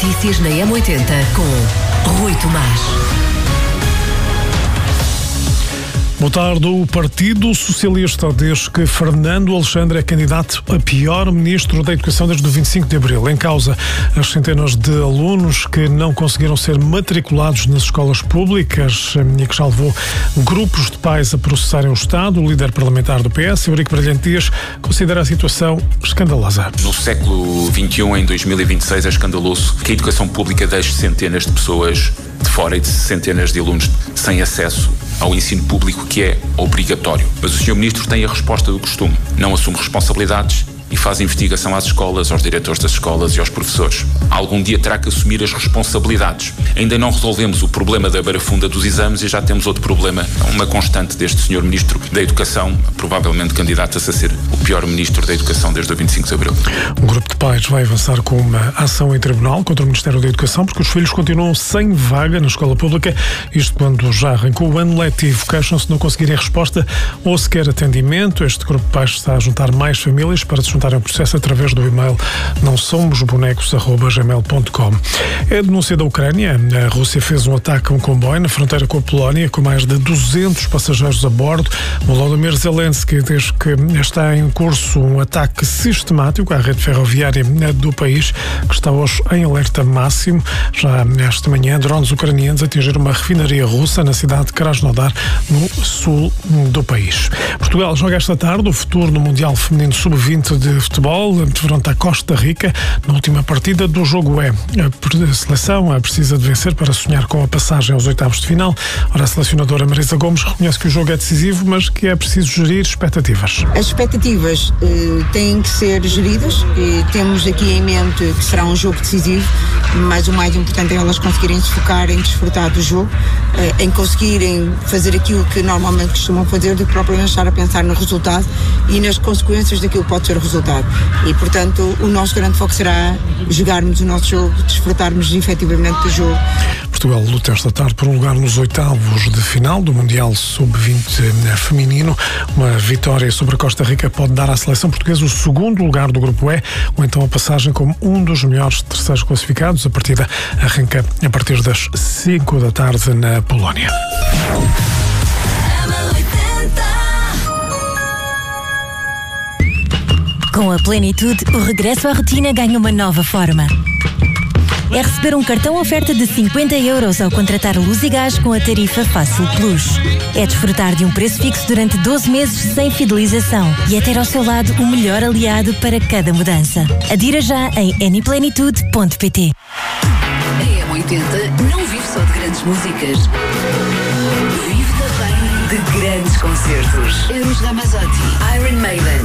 Notícias na M80 com Rui Tomás. Boa tarde. O Partido Socialista diz que Fernando Alexandre é candidato a pior ministro da Educação desde o 25 de Abril. Em causa, as centenas de alunos que não conseguiram ser matriculados nas escolas públicas e que já levou grupos de pais a processarem o Estado. O líder parlamentar do PS, Eurico Brilhante Dias, considera a situação escandalosa. No século XXI, em 2026, é escandaloso que a educação pública deixe centenas de pessoas de fora e de centenas de alunos sem acesso ao ensino público, que é obrigatório. Mas o Sr. Ministro tem a resposta do costume. Não assume responsabilidades e faz investigação às escolas, aos diretores das escolas e aos professores. Algum dia terá que assumir as responsabilidades. Ainda não resolvemos o problema da barafunda dos exames e já temos outro problema, uma constante deste Sr. Ministro da Educação, provavelmente candidato-se a ser o pior Ministro da Educação desde o 25 de Abril. Um grupo de pais vai avançar com uma ação em tribunal contra o Ministério da Educação porque os filhos continuam sem vaga na escola pública. Isto quando já arrancou o ano letivo. Queixam-se de não conseguirem resposta ou sequer atendimento. Este grupo de pais está a juntar mais famílias para se juntarem ao processo através do e-mail nãosomosbonecos@gmail.com. É a denúncia da Ucrânia. A Rússia fez um ataque a um comboio na fronteira com a Polónia com mais de 200 passageiros a bordo. Volodymyr Zelensky diz que está em curso um ataque sistemático à rede ferroviária do país, que está hoje em alerta máximo. Já esta manhã, drones ucranianos atingiram uma refinaria russa na cidade de Krasnodar, no sul do país. Portugal joga esta tarde o futuro no Mundial Feminino Sub-20 de futebol, frente à Costa Rica. Na última partida do jogo a seleção precisa de vencer para sonhar com a passagem aos oitavos de final. Ora, a selecionadora Marisa Gomes reconhece que o jogo é decisivo, mas que é preciso gerir expectativas. As expectativas têm que ser geridas. Temos aqui em mente que será um jogo decisivo, mas o mais importante é elas conseguirem se focar em desfrutar do jogo, em conseguirem fazer aquilo que normalmente costumam fazer, do que propriamente estar a pensar no resultado e nas consequências daquilo que pode ser o resultado. E, portanto, o nosso grande foco será jogarmos o nosso jogo, desfrutarmos efetivamente do jogo. Portugal luta esta tarde por um lugar nos oitavos de final do Mundial Sub-20 feminino. Uma vitória sobre a Costa Rica pode dar à seleção portuguesa o segundo lugar do Grupo E, ou então a passagem como um dos melhores terceiros classificados. A partida arranca a partir das 5 da tarde na Polónia. Com a Plenitude, o regresso à rotina ganha uma nova forma. É receber um cartão oferta de 50 € ao contratar luz e gás com a tarifa Fácil Plus. É desfrutar de um preço fixo durante 12 meses sem fidelização e é ter ao seu lado o melhor aliado para cada mudança. Adira já em anyplenitude.pt. A M80 não vive só de grandes músicas. Vive também de grandes concertos. Eros Ramazzotti, Iron Maiden,